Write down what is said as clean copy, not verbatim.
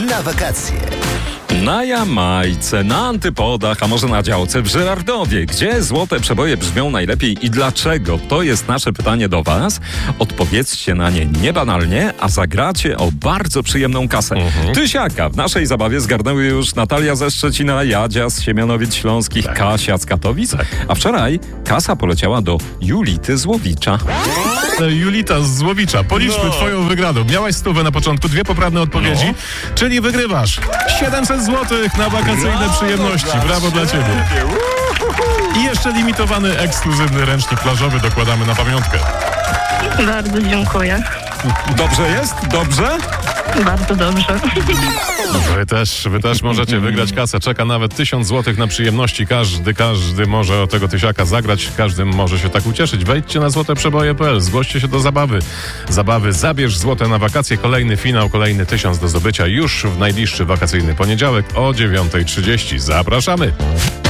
na wakacje. Na Jamajce, na Antypodach, a może na działce w Żyrardowie. Gdzie złote przeboje brzmią najlepiej i dlaczego? To jest nasze pytanie do Was. Odpowiedzcie na nie niebanalnie, a zagracie o bardzo przyjemną kasę. Tysiaka w naszej zabawie zgarnęły już Natalia ze Szczecina, Jadzia z Siemianowic Śląskich, Kasia z Katowic, a wczoraj kasa poleciała do Julity z Łowicza. Julita z Złowicza, policzmy twoją wygraną. Miałaś 100 na początku, 2 poprawne odpowiedzi, czyli wygrywasz 700 zł na wakacyjne przyjemności. Brawo dla ciebie. I jeszcze limitowany, ekskluzywny ręcznik plażowy dokładamy na pamiątkę. Bardzo dziękuję. Dobrze jest? Dobrze? Bardzo dobrze. Wy też możecie wygrać kasę. Czeka nawet 1000 zł na przyjemności. Każdy może o tego tysiaka zagrać. Każdy może się tak ucieszyć. Wejdźcie na złoteprzeboje.pl. Zgłoście się do zabawy. Zabierz złote na wakacje. Kolejny finał, kolejny 1000 do zdobycia już w najbliższy wakacyjny poniedziałek o 9:30. Zapraszamy.